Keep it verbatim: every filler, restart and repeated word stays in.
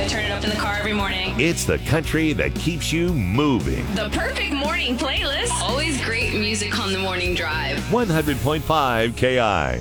turn it up in the car every morning. It's the country that keeps you moving. The perfect morning playlist. Always great music on the morning drive. one hundred point five K I.